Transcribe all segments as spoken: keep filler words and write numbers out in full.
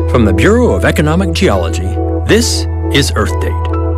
From the Bureau of Economic Geology, this is Earth Date.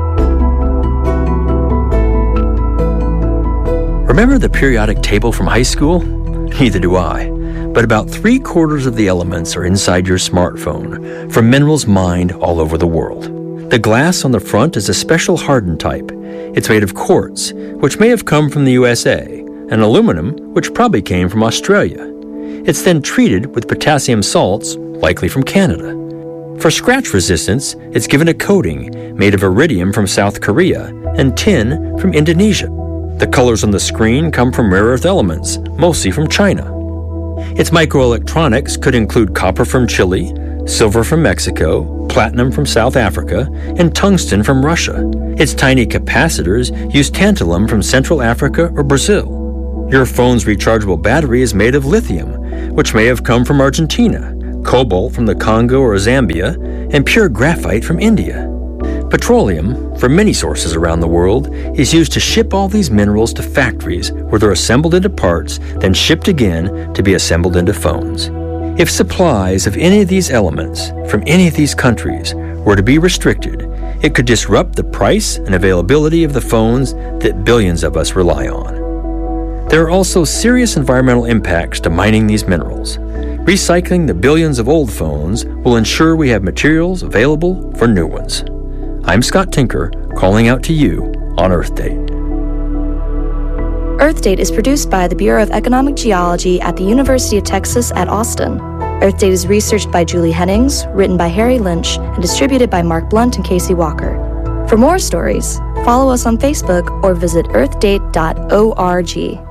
Remember the periodic table from high school? Neither do I. But about three quarters of the elements are inside your smartphone from minerals mined all over the world. The glass on the front is a special hardened type. It's made of quartz, which may have come from the U S A, and aluminum, which probably came from Australia. It's then treated with potassium salts, likely from Canada. For scratch resistance, it's given a coating made of iridium from South Korea and tin from Indonesia. The colors on the screen come from rare earth elements, mostly from China. Its microelectronics could include copper from Chile, silver from Mexico, platinum from South Africa, and tungsten from Russia. Its tiny capacitors use tantalum from Central Africa or Brazil. Your phone's rechargeable battery is made of lithium, which may have come from Argentina, cobalt from the Congo or Zambia, and pure graphite from India. Petroleum, from many sources around the world, is used to ship all these minerals to factories where they're assembled into parts, then shipped again to be assembled into phones. If supplies of any of these elements from any of these countries were to be restricted, it could disrupt the price and availability of the phones that billions of us rely on. There are also serious environmental impacts to mining these minerals. Recycling the billions of old phones will ensure we have materials available for new ones. I'm Scott Tinker, calling out to you on Earth Date. Earth Date is produced by the Bureau of Economic Geology at the University of Texas at Austin. Earth Date is researched by Julie Hennings, written by Harry Lynch, and distributed by Mark Blunt and Casey Walker. For more stories, follow us on Facebook or visit earth date dot org.